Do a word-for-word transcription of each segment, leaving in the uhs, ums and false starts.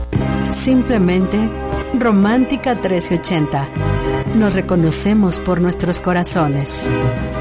Simplemente Romántica trece ochenta. Nos reconocemos por nuestros corazones.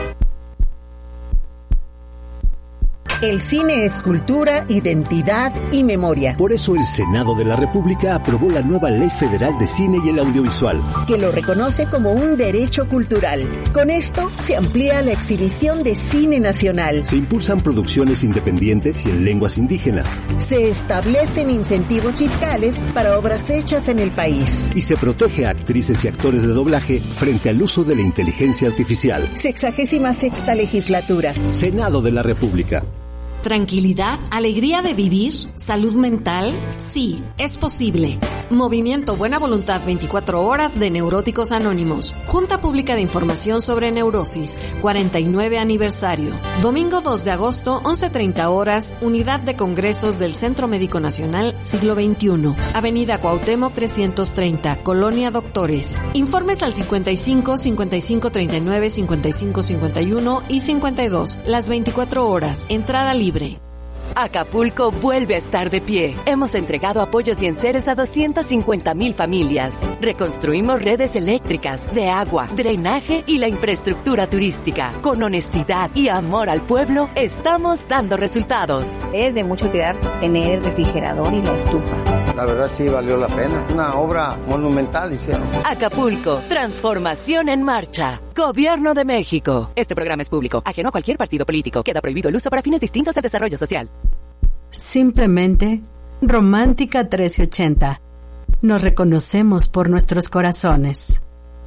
El cine es cultura, identidad y memoria. Por eso el Senado de la República aprobó la nueva Ley Federal de Cine y el Audiovisual, que lo reconoce como un derecho cultural. Con esto se amplía la exhibición de cine nacional. Se impulsan producciones independientes y en lenguas indígenas. Se establecen incentivos fiscales para obras hechas en el país. Y se protege a actrices y actores de doblaje frente al uso de la inteligencia artificial. Sexagésima sexta legislatura. Senado de la República. ¿Tranquilidad? ¿Alegría de vivir? ¿Salud mental? Sí, es posible. Movimiento Buena Voluntad veinticuatro horas de Neuróticos Anónimos. Junta Pública de Información sobre Neurosis, cuarenta y nueve aniversario. Domingo dos de agosto, once treinta horas, Unidad de Congresos del Centro Médico Nacional, siglo veintiuno. Avenida Cuauhtémoc trescientos treinta, Colonia Doctores. Informes al cincuenta y cinco, cincuenta y cinco treinta y nueve, cincuenta y cinco cincuenta y uno y cincuenta y dos. Las veinticuatro horas. Entrada libre. Acapulco vuelve a estar de pie. Hemos entregado apoyos y enseres a doscientas cincuenta mil familias. Reconstruimos redes eléctricas, de agua, drenaje y la infraestructura turística. Con honestidad y amor al pueblo, estamos dando resultados. Es de mucha utilidad tener el refrigerador y la estufa. La verdad sí valió la pena. Una obra monumental hicieron. Acapulco, transformación en marcha. Gobierno de México. Este programa es público, ajeno a cualquier partido político. Queda prohibido el uso para fines distintos de desarrollo social. Simplemente Romántica trece ochenta. Nos reconocemos por nuestros corazones.